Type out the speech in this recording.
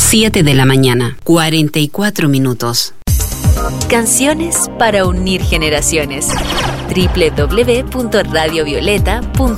7 de la mañana, 44 minutos. Canciones para unir generaciones. www.radiovioleta.cl